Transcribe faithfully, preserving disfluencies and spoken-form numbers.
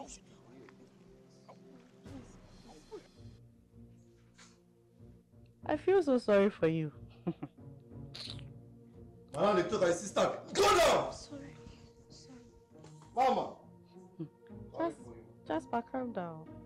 I feel so sorry for you. Mama, they told her sister. Go down! Sorry. Sorry. Mama! Just, just calm down.